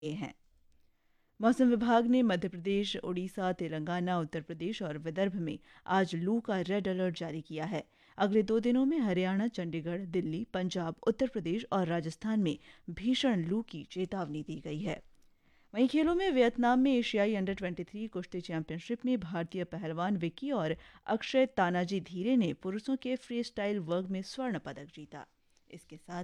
हैं। मौसम विभाग ने मध्य प्रदेश, उड़ीसा, तेलंगाना, उत्तर प्रदेश और विदर्भ में आज लू का रेड अलर्ट जारी किया है। अगले 2 दिनों में हरियाणा, चंडीगढ़, दिल्ली, पंजाब, उत्तर प्रदेश और राजस्थान में भीषण लू की चेतावनी दी गई है। वहीं खेलों में वियतनाम में एशियाई अंडर-23 कुश्ती चैंपियनशिप में भारतीय पहलवान विक्की और अक्षय तानाजी धीरे ने पुरुषों के फ्री स्टाइल वर्ग में स्वर्ण पदक जीता। इसके साथ